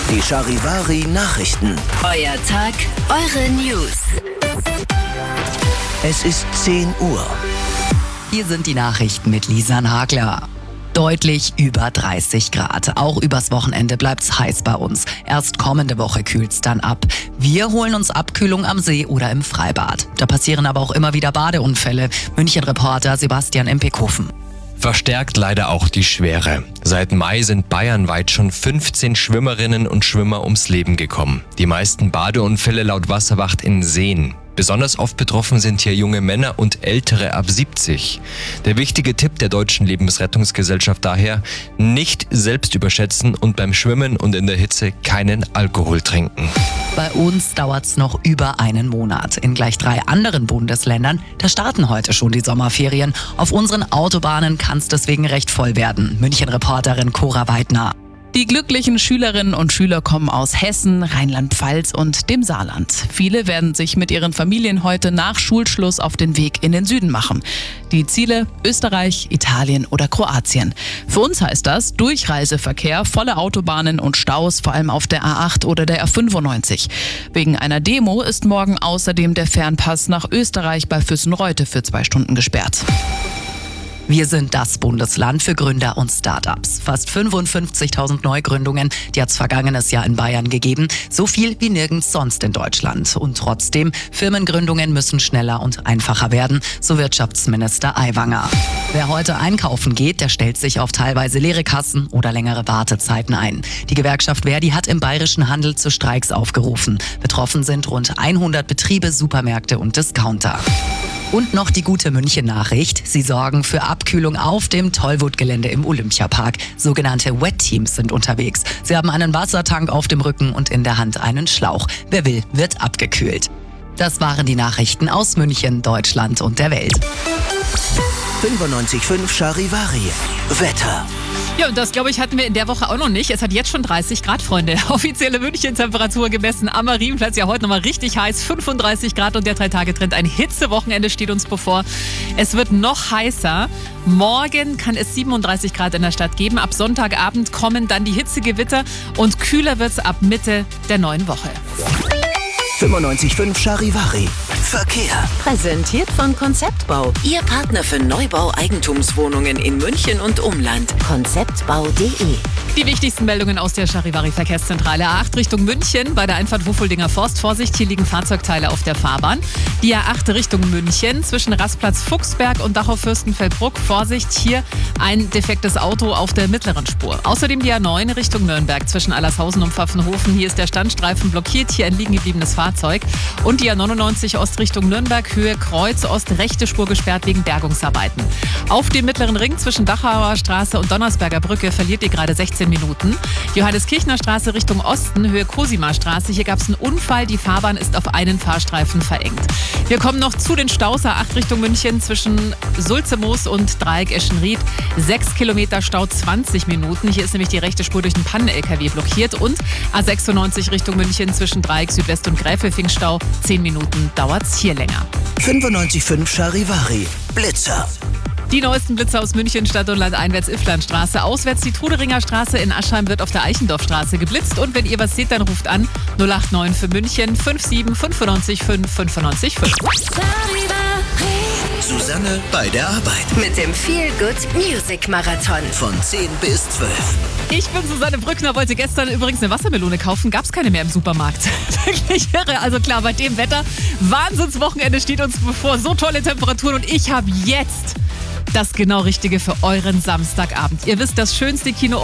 Die Charivari Nachrichten. Euer Tag, eure News. Es ist 10 Uhr. Hier sind die Nachrichten mit Lisa Nagler. Deutlich über 30 Grad. Auch übers Wochenende bleibt's heiß bei uns. Erst kommende Woche kühlt's dann ab. Wir holen uns Abkühlung am See oder im Freibad. Da passieren aber auch immer wieder Badeunfälle. München-Reporter Sebastian Empekhofen. Verstärkt leider auch die Schwere. Seit Mai sind bayernweit schon 15 Schwimmerinnen und Schwimmer ums Leben gekommen. Die meisten Badeunfälle laut Wasserwacht in Seen. Besonders oft betroffen sind hier junge Männer und Ältere ab 70. Der wichtige Tipp der Deutschen Lebensrettungsgesellschaft daher: nicht selbst überschätzen und beim Schwimmen und in der Hitze keinen Alkohol trinken. Bei uns dauert's noch über einen Monat. In gleich 3 anderen Bundesländern, da starten heute schon die Sommerferien. Auf unseren Autobahnen kann's deswegen recht voll werden. München-Reporterin Cora Weidner. Die glücklichen Schülerinnen und Schüler kommen aus Hessen, Rheinland-Pfalz und dem Saarland. Viele werden sich mit ihren Familien heute nach Schulschluss auf den Weg in den Süden machen. Die Ziele: Österreich, Italien oder Kroatien. Für uns heißt das Durchreiseverkehr, volle Autobahnen und Staus, vor allem auf der A8 oder der A95. Wegen einer Demo ist morgen außerdem der Fernpass nach Österreich bei Füssen-Reute für 2 Stunden gesperrt. Wir sind das Bundesland für Gründer und Startups. Fast 55.000 Neugründungen, die hat's vergangenes Jahr in Bayern gegeben. So viel wie nirgends sonst in Deutschland. Und trotzdem, Firmengründungen müssen schneller und einfacher werden, so Wirtschaftsminister Aiwanger. Wer heute einkaufen geht, der stellt sich auf teilweise leere Kassen oder längere Wartezeiten ein. Die Gewerkschaft Verdi hat im bayerischen Handel zu Streiks aufgerufen. Betroffen sind rund 100 Betriebe, Supermärkte und Discounter. Und noch die gute München-Nachricht. Sie sorgen für Abkühlung auf dem Tollwood-Gelände im Olympiapark. Sogenannte Wet-Teams sind unterwegs. Sie haben einen Wassertank auf dem Rücken und in der Hand einen Schlauch. Wer will, wird abgekühlt. Das waren die Nachrichten aus München, Deutschland und der Welt. 95.5 Charivari. Wetter. Ja, und das, glaube ich, hatten wir in der Woche auch noch nicht. Es hat jetzt schon 30 Grad, Freunde. Offizielle München-Temperatur gemessen am Marienplatz. Ja, heute nochmal richtig heiß. 35 Grad und der 3-Tage-Trend. Ein Hitzewochenende steht uns bevor. Es wird noch heißer. Morgen kann es 37 Grad in der Stadt geben. Ab Sonntagabend kommen dann die Hitzegewitter und kühler wird es ab Mitte der neuen Woche. 95.5 Charivari. Verkehr. Präsentiert von Konzeptbau. Ihr Partner für Neubau Eigentumswohnungen in München und Umland. Konzeptbau.de. Die wichtigsten Meldungen aus der Charivari-Verkehrszentrale. A8 Richtung München bei der Einfahrt Wuffeldinger Forst. Vorsicht, hier liegen Fahrzeugteile auf der Fahrbahn. Die A8 Richtung München zwischen Rastplatz Fuchsberg und Dachau-Fürstenfeldbruck. Vorsicht, hier ein defektes Auto auf der mittleren Spur. Außerdem die A9 Richtung Nürnberg zwischen Allershausen und Pfaffenhofen. Hier ist der Standstreifen blockiert, hier ein liegen gebliebenes Fahrzeug. Und die A99 Ost Richtung Nürnberg, Höhe Kreuz Ost, rechte Spur gesperrt wegen Bergungsarbeiten. Auf dem mittleren Ring zwischen Dachauer Straße und Donnersberger Brücke verliert ihr gerade 16 Minuten. Johannes-Kirchner Straße Richtung Osten, Höhe Cosima Straße. Hier gab es einen Unfall, die Fahrbahn ist auf einen Fahrstreifen verengt. Wir kommen noch zu den Staus. A8 Richtung München zwischen Sulzemoos und Dreieck Eschenried. 6 Kilometer Stau, 20 Minuten. Hier ist nämlich die rechte Spur durch einen Pannen-LKW blockiert. Und A96 Richtung München zwischen Dreieck Südwest und Gräfelfing-Stau. 10 Minuten dauert's hier länger. 95.5 Charivari. Blitzer. Die neuesten Blitzer aus München, Stadt und Land einwärts Ifflandstraße. Auswärts die Truderinger Straße in Aschheim wird auf der Eichendorfstraße geblitzt. Und wenn ihr was seht, dann ruft an 089 für München 57 95 5 95 5. Susanne bei der Arbeit. Mit dem Feel Good Music Marathon. Von 10 bis 12. Ich bin Susanne Brückner, wollte gestern übrigens eine Wassermelone kaufen. Gab's keine mehr im Supermarkt. Wirklich irre. Also klar, bei dem Wetter, Wahnsinnswochenende steht uns bevor. So tolle Temperaturen und ich habe jetzt das genau Richtige für euren Samstagabend. Ihr wisst, das schönste Kino